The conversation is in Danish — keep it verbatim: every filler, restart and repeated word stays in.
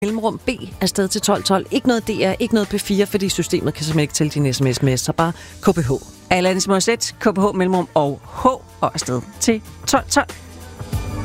mellemrum B afsted til tolv tolv. Ikke noget D R, ikke noget P fire, fordi systemet kan simpelthen ikke tælle din sms med, så bare K B H. Alanis Morissette, K B H mellemrum og H og afsted til tolv tolv.